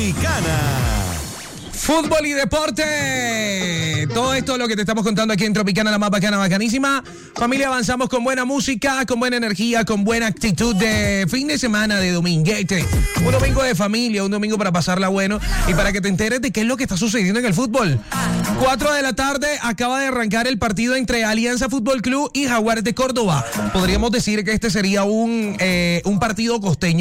Tropicana. Fútbol y deporte. Todo esto es lo que te estamos contando aquí en Tropicana, la más bacana, bacanísima. Familia, avanzamos con buena música, con buena energía, con buena actitud de fin de semana, de dominguete. Un domingo de familia, un domingo para pasarla bueno y para que te enteres de qué es lo que está sucediendo en el fútbol. 4 de la tarde acaba de arrancar el partido entre Alianza Fútbol Club y Jaguares de Córdoba. Podríamos decir que este sería un partido costeño